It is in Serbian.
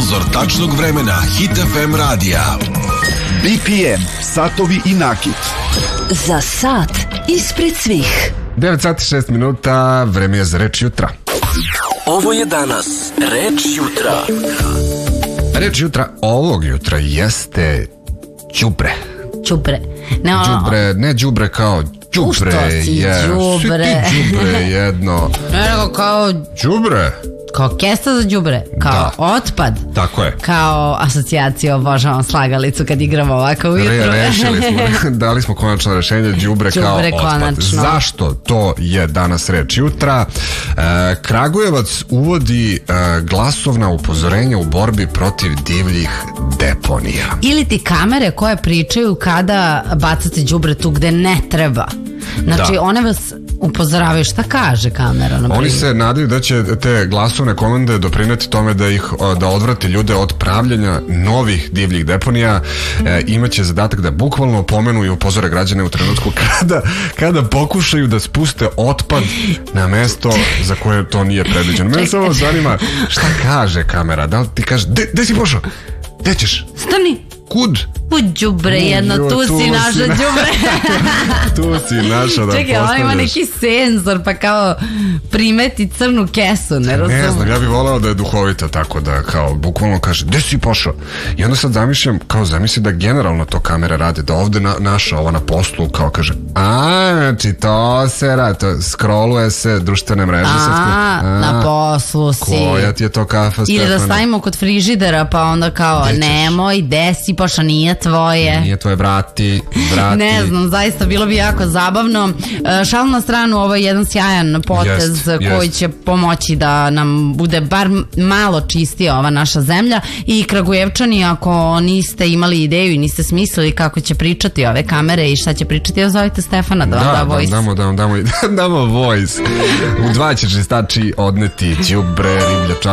Obzor tačnog vremena Hit FM radija. BPM, satovi i nakit. Za sat ispred svih. 9 sati 6 minuta, vreme je za reč jutra. Ovo je danas reč jutra. Reč jutra ovog jutra jeste đubre. Đubre. Đubre, ne đubre kao đubre. Što si đubre? Svi ti đubre jedno. Nego kao Đubre. Kao kesta za đubre, kao otpad. Tako je. Kao asocijacija, obožavam slagalicu kad igramo ovako ujutro. Rešili smo, dali smo konačno rešenje, đubre kao otpad. Konačno. Zašto to je danas reč jutra? Kragujevac uvodi glasovna upozorenja u borbi protiv divljih deponija. Ili ti kamere koje pričaju kada bacate đubre tu gde ne treba. Znači, one vas upozoravaju. Šta kaže kamera? Oni se nadaju da će te glasovne komande doprineti tome da odvrati ljude od pravljenja novih divljih deponija. Imaće zadatak da bukvalno pomenu i upozore građane u trenutku kada pokušaju da spuste otpad na mesto za koje to nije predviđeno. Mene samo zanima šta kaže kamera. Da li ti kaže, gde si pošao? Gde ćeš? Stani! Kud? U đubre jedno, tu si naša đubre. Tu si naša da Čekaj, ona ima neki senzor pa kao primeti crnu kesu, ne razumem. Ne znam, ja bih voleo da je duhovita tako da kao bukvalno kaže, gde si pošao? I onda sad zamisli da generalno to kamera radi, da ovde naša ova na poslu kao kaže, znači to se radi, scrolluje se društvene mreže. Na poslu si. Koja ti je to kafa, Stefana? Ili da stavimo kod frižidera pa onda kao, nemoj, gde si pošao, nije tvoje. Nije tvoje, vrati. Ne znam, zaista bilo bi jako zabavno. Šal na stranu, ovo je jedan sjajan potez koji će pomoći da nam bude bar malo čistija ova naša zemlja. I Kragujevčani, ako niste imali ideju i niste smislili kako će pričati ove kamere i šta će pričati, zovite Stefana da vam da voice. Damo voice. U 2 će čistači odneti đubre, riblja